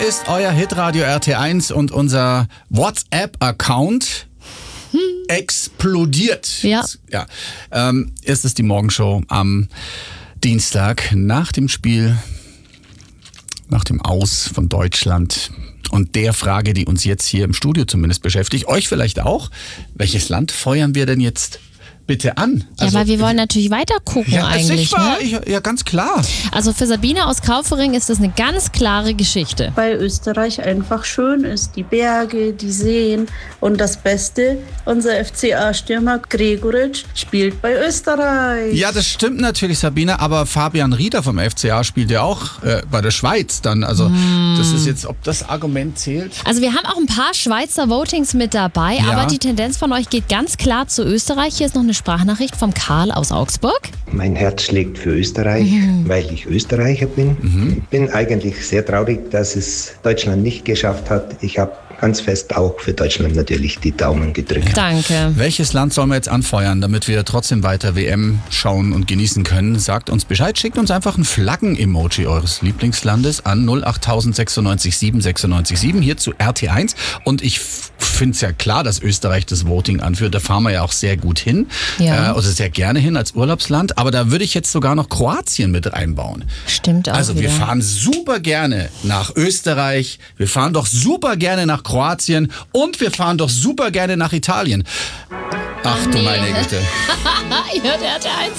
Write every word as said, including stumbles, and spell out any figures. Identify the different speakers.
Speaker 1: ist euer Hitradio R T eins und unser WhatsApp-Account hm. explodiert.
Speaker 2: Ja.
Speaker 1: ja. Ähm, es ist die Morgenshow am Dienstag nach dem Spiel, nach dem Aus von Deutschland. Und der Frage, die uns jetzt hier im Studio zumindest beschäftigt, euch vielleicht auch, welches Land feuern wir denn jetzt bitte an?
Speaker 2: Also, ja, weil wir wollen natürlich weiter gucken
Speaker 1: ja,
Speaker 2: eigentlich.
Speaker 1: Sicher,
Speaker 2: Ne?
Speaker 1: ich, ja, ganz klar.
Speaker 2: Also für Sabine aus Kaufering ist das eine ganz klare Geschichte.
Speaker 3: Weil Österreich einfach schön ist. Die Berge, die Seen und das Beste, unser F C A-Stürmer Gregoritsch spielt bei Österreich.
Speaker 1: Ja, das stimmt natürlich, Sabine, aber Fabian Rieder vom F C A spielt ja auch äh, bei der Schweiz dann. Also mm. das ist jetzt, ob das Argument zählt.
Speaker 2: Also wir haben auch ein paar Schweizer Votings mit dabei,
Speaker 1: ja.
Speaker 2: aber die Tendenz von euch geht ganz klar zu Österreich. Hier ist noch eine Sprachnachricht vom Karl aus Augsburg.
Speaker 4: Mein Herz schlägt für Österreich, mhm. weil ich Österreicher bin. Mhm. Bin eigentlich sehr traurig, dass es Deutschland nicht geschafft hat. Ich habe ganz fest auch für Deutschland natürlich die Daumen gedrückt.
Speaker 2: Danke.
Speaker 1: Welches Land sollen wir jetzt anfeuern, damit wir trotzdem weiter W M schauen und genießen können? Sagt uns Bescheid, schickt uns einfach ein Flaggen-Emoji eures Lieblingslandes an null acht neun sechs sieben sechs neun sieben hier zu R T eins. Und ich finde es ja klar, dass Österreich das Voting anführt. Da fahren wir ja auch sehr gut hin.
Speaker 2: Ja.
Speaker 1: Äh, also sehr gerne hin als Urlaubsland. Aber da würde ich jetzt sogar noch Kroatien mit reinbauen.
Speaker 2: Stimmt auch.
Speaker 1: Also
Speaker 2: wieder.
Speaker 1: wir fahren super gerne nach Österreich. Wir fahren doch super gerne nach Kroatien und wir fahren doch super gerne nach Italien. Ach, Ach du nee. meine Güte.
Speaker 2: Ihr hört R T eins.